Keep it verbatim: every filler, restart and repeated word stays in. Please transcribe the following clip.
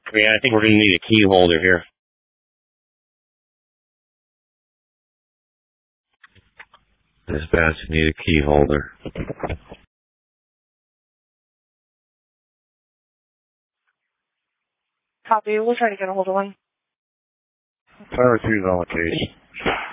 Yeah, I think we're going to need a key holder here. Dispatch, need a key holder. Copy. We'll try to get a hold of one. Tower two's on the case.